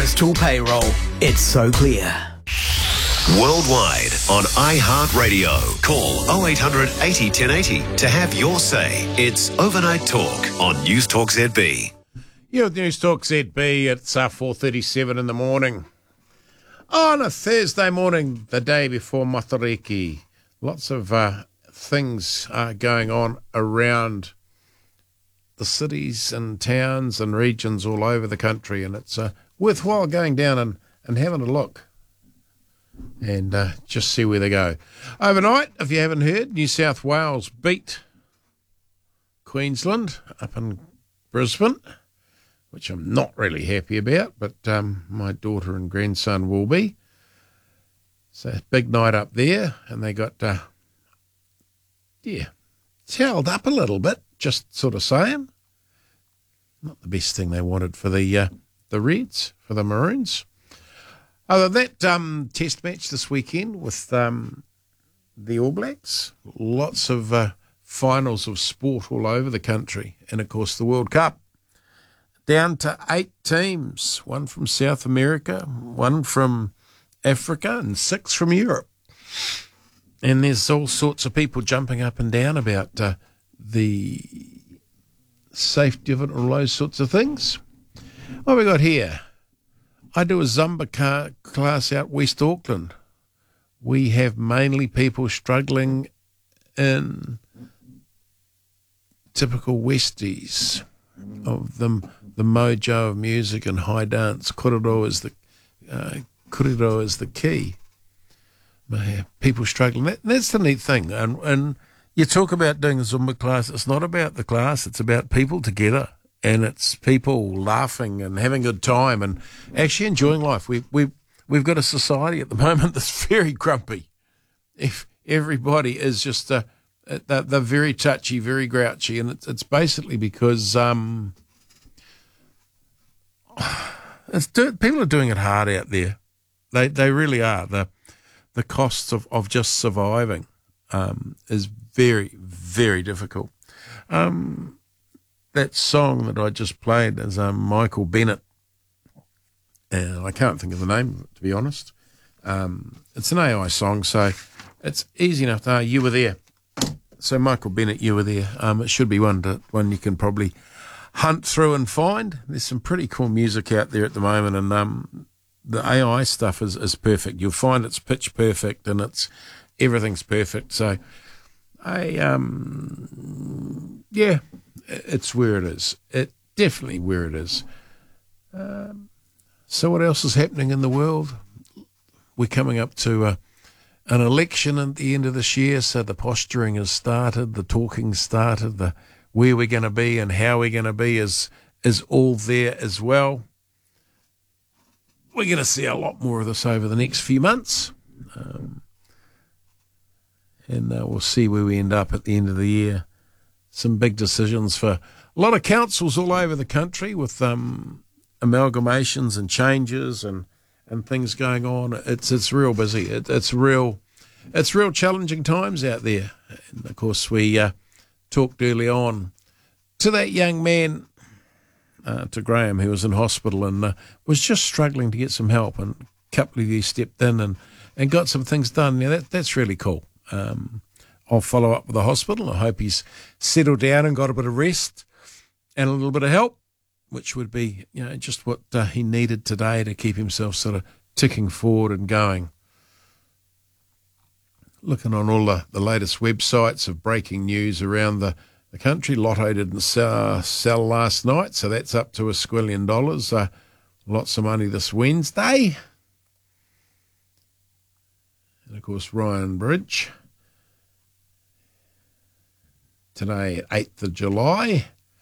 Postal Payroll. It's so clear. Worldwide on iHeartRadio. Call 0800 80 1080 to have your say. It's Overnight Talk on News Talk ZB. You're with News Talk ZB. It's 4:37 in the morning. On a Thursday morning, the day before Matariki. Lots of things are going on around the cities and towns and regions all over the country, and it's worthwhile going down and having a look and just see where they go. Overnight, if you haven't heard, New South Wales beat Queensland up in Brisbane, which I'm not really happy about, but my daughter and grandson will be. So big night up there, and they got, towelled up a little bit, just sort of saying. Not the best thing they wanted for the Reds, for the Maroons. Other than that, test match this weekend with the All Blacks. Lots of finals of sport all over the country. And, of course, the World Cup. Down to 8 teams. 1 from South America, 1 from Africa, and 6 from Europe. And there's all sorts of people jumping up and down about the safety of it and all those sorts of things. What have we got here? I do a Zumba class out West Auckland. We have mainly people struggling in typical Westies of them, the mojo of music and high dance. Korero is the key. People struggling. That's the neat thing. And you talk about doing a Zumba class. It's not about the class. It's about people together. And it's people laughing and having a good time and actually enjoying life. We've got a society at the moment that's very grumpy. If everybody is just they're very touchy, very grouchy, and it's basically because people are doing it hard out there. They really are. The costs of just surviving is very, very difficult. That song that I just played is Michael Bennett, and I can't think of the name, to be honest. It's an AI song, so it's easy enough to know you were there. So Michael Bennett, you were there. It should be one you can probably hunt through and find. There's some pretty cool music out there at the moment, and the AI stuff is perfect. You'll find it's pitch perfect, and everything's perfect. So it's where it is. It definitely where it is. So what else is happening in the world? We're coming up to an election at the end of this year, so the posturing has started, the talking started, the where we're going to be and how we're going to be is all there as well. We're going to see a lot more of this over the next few months. And we'll see where we end up at the end of the year. Some big decisions for a lot of councils all over the country with amalgamations and changes and things going on. It's real busy. It's real challenging times out there. And of course, we talked early on to that young man, to Graham, who was in hospital and was just struggling to get some help. And a couple of you stepped in and got some things done. Now that's really cool. I'll follow up with the hospital. I hope he's settled down and got a bit of rest and a little bit of help, which would be, just what he needed today to keep himself sort of ticking forward and going. Looking on all the latest websites of breaking news around the country. Lotto didn't sell last night, so that's up to $1 squillion. Lots of money this Wednesday. And, of course, Ryan Bridge. Today, 8th of July.